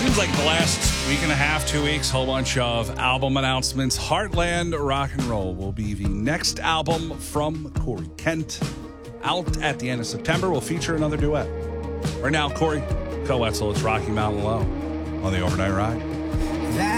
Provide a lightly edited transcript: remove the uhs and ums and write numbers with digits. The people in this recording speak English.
Seems like the last week and a half, 2 weeks, whole bunch of album announcements. Heartland Rock and Roll will be the next album from Corey Kent. Out at the end of September, will feature another duet. Right now, Corey, Co-Wetzel, it's Rocky Mountain Low on the Overnight Ride.